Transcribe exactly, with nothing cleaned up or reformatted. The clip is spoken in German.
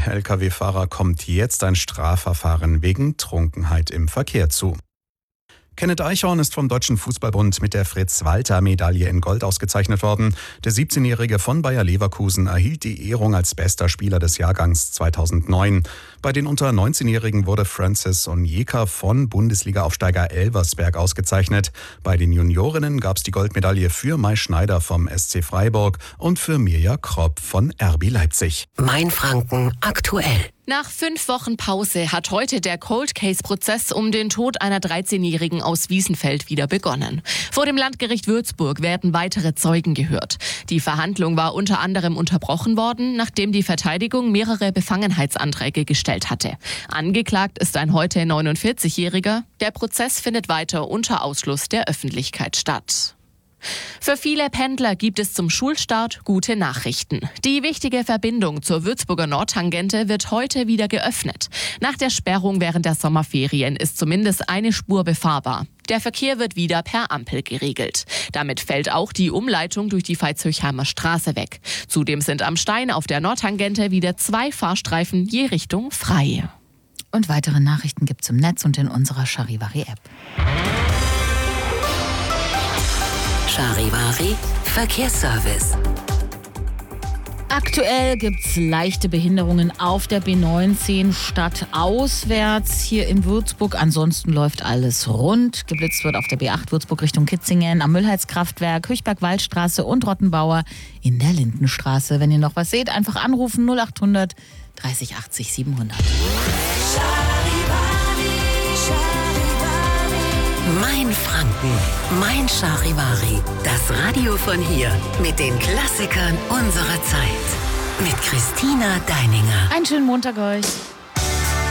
L K W-Fahrer kommt jetzt ein Strafverfahren wegen Trunkenheit im Verkehr zu. Kenneth Eichhorn ist vom Deutschen Fußballbund mit der Fritz-Walter-Medaille in Gold ausgezeichnet worden. Der siebzehnjährige von Bayer Leverkusen erhielt die Ehrung als bester Spieler des Jahrgangs zweitausendneun. Bei den unter neunzehnjährigen wurde Francis Onyeka von Bundesliga-Aufsteiger Elversberg ausgezeichnet. Bei den Juniorinnen gab es die Goldmedaille für Mai Schneider vom S C Freiburg und für Mirja Kropp von R B Leipzig. Mainfranken aktuell. Nach fünf Wochen Pause hat heute der Cold-Case-Prozess um den Tod einer dreizehnjährigen aus Wiesenfeld wieder begonnen. Vor dem Landgericht Würzburg werden weitere Zeugen gehört. Die Verhandlung war unter anderem unterbrochen worden, nachdem die Verteidigung mehrere Befangenheitsanträge gestellt hatte. Angeklagt ist ein heute neunundvierzigjähriger. Der Prozess findet weiter unter Ausschluss der Öffentlichkeit statt. Für viele Pendler gibt es zum Schulstart gute Nachrichten. Die wichtige Verbindung zur Würzburger Nordtangente wird heute wieder geöffnet. Nach der Sperrung während der Sommerferien ist zumindest eine Spur befahrbar. Der Verkehr wird wieder per Ampel geregelt. Damit fällt auch die Umleitung durch die Veitshöchheimer Straße weg. Zudem sind am Stein auf der Nordtangente wieder zwei Fahrstreifen je Richtung frei. Und weitere Nachrichten gibt's im Netz und in unserer Charivari-App. Charivari Verkehrsservice. Aktuell gibt es leichte Behinderungen auf der B neunzehn stadtauswärts hier in Würzburg. Ansonsten läuft alles rund. Geblitzt wird auf der B acht Würzburg Richtung Kitzingen, am Müllheizkraftwerk, Höchberg-Waldstraße und Rottenbauer in der Lindenstraße. Wenn ihr noch was seht, einfach anrufen null achthundert dreißig achtzig siebenhundert. Mainfranken, Mein Charivari. Das Radio von hier mit den Klassikern unserer Zeit. Mit Christina Deininger. Einen schönen Montag euch.